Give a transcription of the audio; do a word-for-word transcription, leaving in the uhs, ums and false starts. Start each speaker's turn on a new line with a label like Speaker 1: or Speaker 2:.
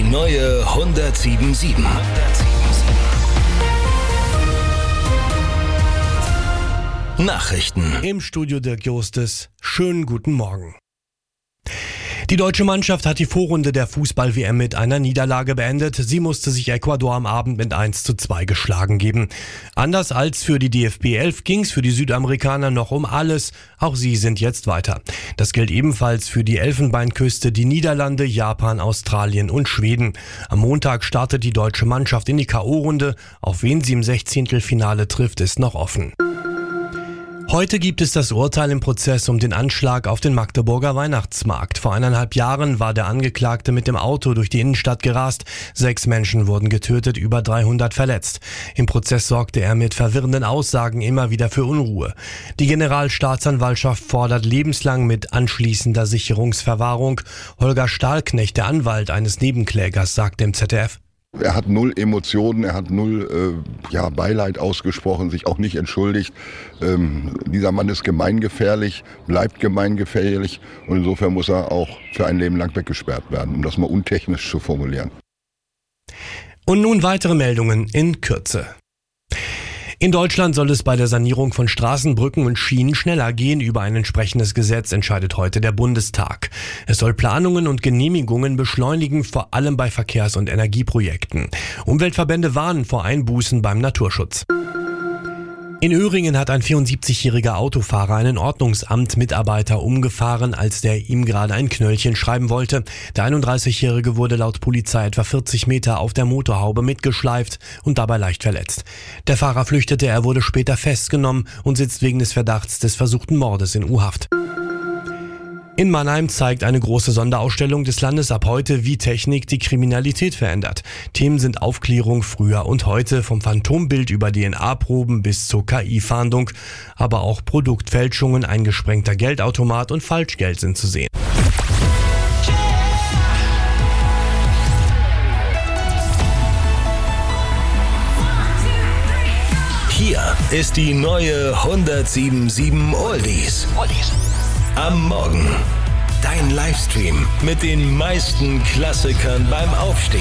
Speaker 1: neue hundertsieben Komma sieben. Nachrichten.
Speaker 2: Im Studio Dirk Jostes. Schönen guten Morgen. Die deutsche Mannschaft hat die Vorrunde der Fußball-W M mit einer Niederlage beendet. Sie musste sich Ecuador am Abend mit eins zu zwei geschlagen geben. Anders als für die D F B elf ging es für die Südamerikaner noch um alles. Auch sie sind jetzt weiter. Das gilt ebenfalls für die Elfenbeinküste, die Niederlande, Japan, Australien und Schweden. Am Montag startet die deutsche Mannschaft in die K O-Runde. Auf wen sie im Sechzehntelfinale trifft, ist noch offen. Heute gibt es das Urteil im Prozess um den Anschlag auf den Magdeburger Weihnachtsmarkt. Vor eineinhalb Jahren war der Angeklagte mit dem Auto durch die Innenstadt gerast. Sechs Menschen wurden getötet, über dreihundert verletzt. Im Prozess sorgte er mit verwirrenden Aussagen immer wieder für Unruhe. Die Generalstaatsanwaltschaft fordert lebenslang mit anschließender Sicherungsverwahrung. Holger Stahlknecht, der Anwalt eines Nebenklägers, sagt dem Z D F:
Speaker 3: Er hat null Emotionen, er hat null äh, ja, Beileid ausgesprochen, sich auch nicht entschuldigt. Ähm, dieser Mann ist gemeingefährlich, bleibt gemeingefährlich und insofern muss er auch für ein Leben lang weggesperrt werden, um das mal untechnisch zu formulieren.
Speaker 2: Und nun weitere Meldungen in Kürze. In Deutschland soll es bei der Sanierung von Straßen, Brücken und Schienen schneller gehen. Über ein entsprechendes Gesetz entscheidet heute der Bundestag. Es soll Planungen und Genehmigungen beschleunigen, vor allem bei Verkehrs- und Energieprojekten. Umweltverbände warnen vor Einbußen beim Naturschutz. In Öhringen hat ein vierundsiebzigjähriger Autofahrer einen Ordnungsamt-Mitarbeiter umgefahren, als der ihm gerade ein Knöllchen schreiben wollte. Der einunddreißigjährige wurde laut Polizei etwa vierzig Meter auf der Motorhaube mitgeschleift und dabei leicht verletzt. Der Fahrer flüchtete, er wurde später festgenommen und sitzt wegen des Verdachts des versuchten Mordes in U-Haft. In Mannheim zeigt eine große Sonderausstellung des Landes ab heute, wie Technik die Kriminalität verändert. Themen sind Aufklärung früher und heute, vom Phantombild über D N A-Proben bis zur K I-Fahndung. Aber auch Produktfälschungen, ein gesprengter Geldautomat und Falschgeld sind zu sehen.
Speaker 1: Hier ist die neue hundertsieben Komma sieben Oldies. Oldies. Am Morgen. Dein Livestream mit den meisten Klassikern beim Aufstehen.